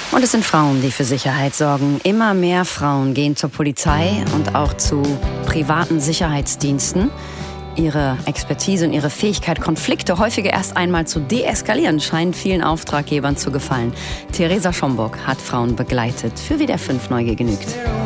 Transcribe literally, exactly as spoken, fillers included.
Und es sind Frauen, die für Sicherheit sorgen. Immer mehr Frauen gehen zur Polizei und auch zu privaten Sicherheitsdiensten. Ihre Expertise und ihre Fähigkeit, Konflikte häufiger erst einmal zu deeskalieren, scheint vielen Auftraggebern zu gefallen. Theresa Schomburg hat Frauen begleitet. Für W D R fünf Neugier genügt.